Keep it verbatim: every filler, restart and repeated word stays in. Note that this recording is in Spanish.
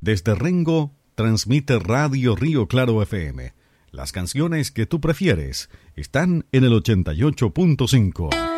Desde Rengo, transmite Radio Río Claro F M. Las canciones que tú prefieres están en el ochenta y ocho punto cinco.